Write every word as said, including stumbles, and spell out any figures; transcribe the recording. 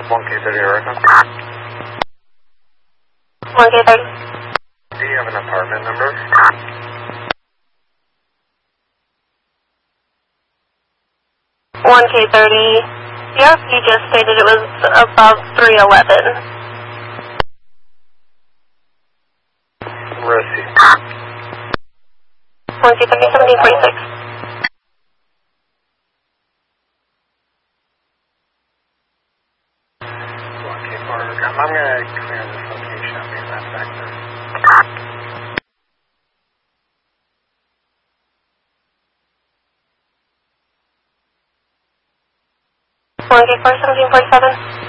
one K thirty Erica. one K thirty. Do you have an apartment number? one K thirty. The R P just stated it was above three eleven. Receive. one K thirty, seventeen forty-six. one K four. I'm going to clear this location. I'll be right back there. one K four, seventeen forty-seven.